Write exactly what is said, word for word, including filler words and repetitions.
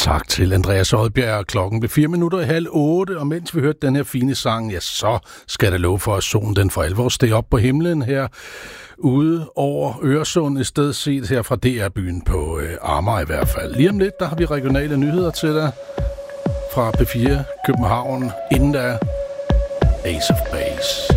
tak til Andreas Odbjerg. Klokken blev fire minutter i halv otte, og mens vi hørte den her fine sang, ja, så skal der love for, at solen den for alvor steg op på himlen her ude over Øresund, i stedet set her fra D R-byen på øh, Amager i hvert fald. Lige om lidt, der har vi regionale nyheder til dig fra P fire København, inden der Ace of Base.